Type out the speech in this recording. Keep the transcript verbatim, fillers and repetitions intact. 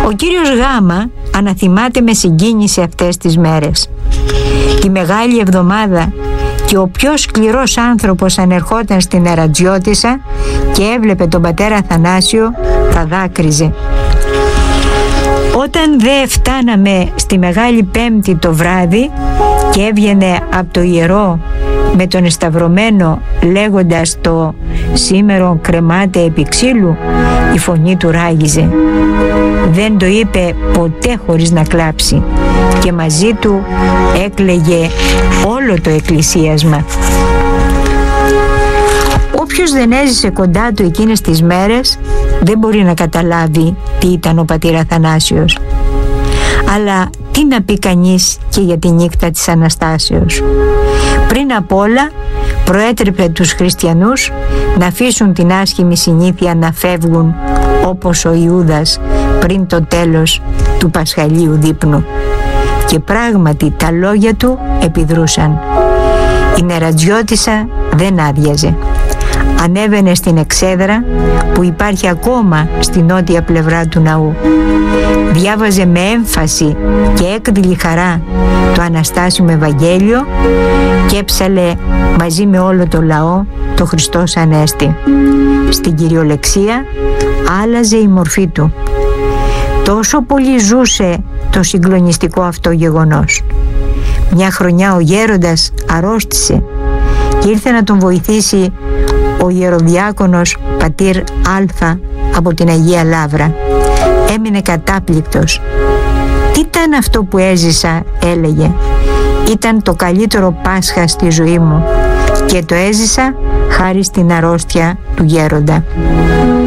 Ο κύριος Γάμα αναθυμάται με συγκίνηση αυτές τις μέρες. Τη Μεγάλη Εβδομάδα και ο πιο σκληρός άνθρωπος ανερχόταν στην Ερατζιώτισσα και έβλεπε τον πατέρα Αθανάσιο, θα δάκρυζε. Όταν δε φτάναμε στη Μεγάλη Πέμπτη το βράδυ και έβγαινε από το ιερό με τον εσταυρωμένο λέγοντας το «Σήμερον κρεμάται επί ξύλου», η φωνή του ράγιζε. Δεν το είπε ποτέ χωρίς να κλάψει και μαζί του έκλαιγε όλο το εκκλησίασμα. Όποιος δεν έζησε κοντά του εκείνες τις μέρες δεν μπορεί να καταλάβει τι ήταν ο πατήρ Αθανάσιος. Αλλά τι να πει κανείς και για τη νύχτα της Αναστάσεως. Πριν απ' όλα προέτρεπε τους χριστιανούς να αφήσουν την άσχημη συνήθεια να φεύγουν όπως ο Ιούδας πριν το τέλος του Πασχαλίου δείπνου. Και πράγματι τα λόγια του επιδρούσαν. Η Νερατζιώτισσα δεν άδειαζε. Ανέβαινε στην εξέδρα που υπάρχει ακόμα στη νότια πλευρά του ναού. Διάβαζε με έμφαση και έκδηλη χαρά το Αναστάσιμο Ευαγγέλιο και έψαλε μαζί με όλο το λαό το Χριστός Ανέστη. Στην κυριολεξία άλλαζε η μορφή του. Τόσο πολύ ζούσε το συγκλονιστικό αυτό γεγονός. Μια χρονιά ο γέροντας αρρώστησε και ήρθε να τον βοηθήσει ο ιεροδιάκονος πατήρ Αλφα από την Αγία Λαύρα. Έμεινε κατάπληκτος. Τι ήταν αυτό που έζησα, έλεγε. Ήταν το καλύτερο Πάσχα στη ζωή μου και το έζησα χάρη στην αρρώστια του γέροντα.